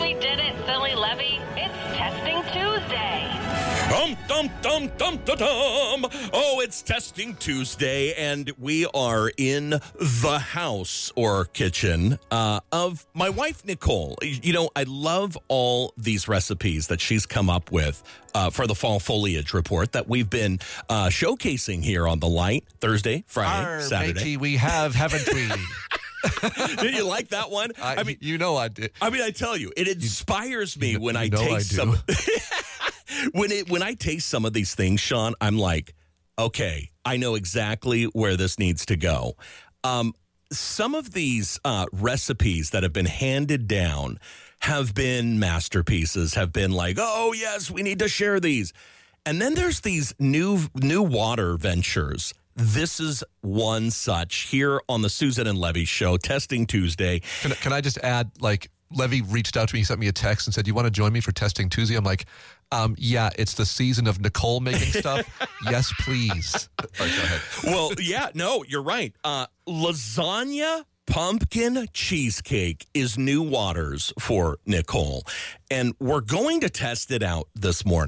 we did it, silly Levy. It's Testing Tuesday. Dum. Oh, it's Testing Tuesday, and we are in the house or kitchen of my wife, Nicole. You know, I love all these recipes that she's come up with for the fall foliage report that we've been showcasing here on The Light Thursday, Friday, Saturday. Matey, we have, haven't we? Did you like that one? I mean, you know I did. I mean, I tell you, it inspires me when I know I taste do. some. When I taste some of these things, Sean, I'm like, okay, I know exactly where this needs to go. Some of these recipes that have been handed down have been masterpieces, have been like, oh, yes, we need to share these. And then there's these new water ventures. This is one such here on the Susan and Levy Show, Testing Tuesday. Can I just add, like, Levy reached out to me, he sent me a text and said, you want to join me for Testing Tuesday? I'm like, yeah, it's the season of Nicole making stuff. Yes, please. All right, go ahead. Well, yeah, no, you're right. Lasagna pumpkin cheesecake is new waters for Nicole. And we're going to test it out this morning.